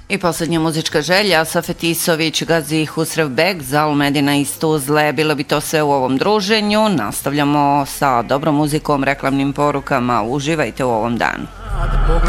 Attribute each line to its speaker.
Speaker 1: I posljednja muzička želja, Safet Isović, Gazi Husrevbek, Zal Medina iz Tuzle. Bilo bi to sve u ovom druženju. Nastavljamo sa dobrom muzikom, reklamnim porukama. Uživajte u ovom danu.